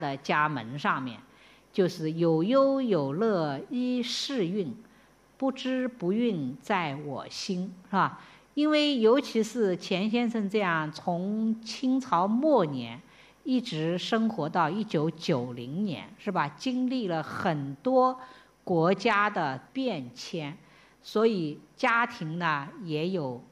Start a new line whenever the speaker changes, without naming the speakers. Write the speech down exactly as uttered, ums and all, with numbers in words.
的家门上面，就是有忧有乐依世运，不知不运在我心，是吧？因为尤其是钱先生这样从清朝末年一直生活到一九九零年，是吧？经历了很多国家的变迁，所以家庭呢也有